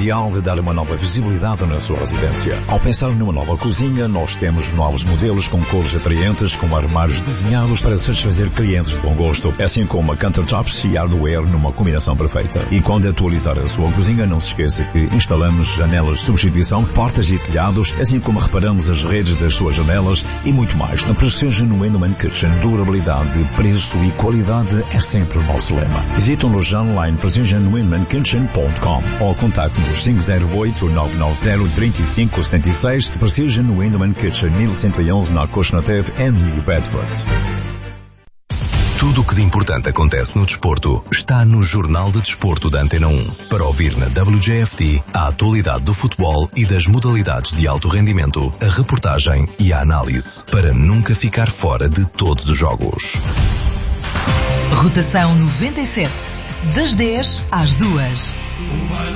ideal de dar uma nova visibilidade na sua residência. Ao pensar numa nova cozinha, nós temos novos modelos com cores atraentes, com armários desenhados para satisfazer clientes de bom gosto, assim como countertops e hardware numa combinação perfeita. E quando atualizar a sua cozinha, não se esqueça que instalamos janelas de substituição, portas e telhados, assim como reparamos as redes das suas janelas e muito mais. Na Precision Window Kitchen, durabilidade, preço e qualidade é sempre o nosso lema. Visite-nos online precisionwindowkitchen.com ou contacte-nos 508-990-3576. Precision Window Kitchen 1111 na Cosnatev em New Bedford. Tudo o que de importante acontece no desporto está no Jornal de Desporto da Antena 1. Para ouvir na WJFT a atualidade do futebol e das modalidades de alto rendimento, a reportagem e a análise, para nunca ficar fora de todos os jogos. Rotação 97, das 10 às 2.